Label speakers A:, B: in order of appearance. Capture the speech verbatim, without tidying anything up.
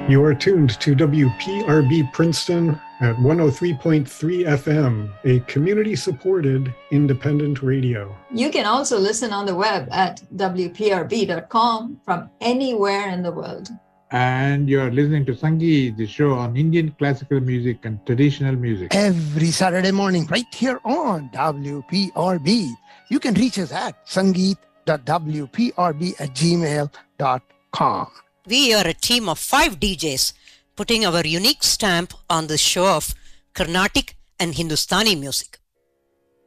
A: You are tuned to W P R B Princeton at one oh three point three F M, a community-supported independent radio.
B: You can also listen on the web at W P R B dot com from anywhere in the world.
C: And you're listening to Sangeet, the show on Indian classical music and traditional music.
D: Every Saturday morning, right here on W P R B. You can reach us at sangeet dot w p r b at gmail dot com.
E: We are a team of five D Js putting our unique stamp on the show of Carnatic and Hindustani music.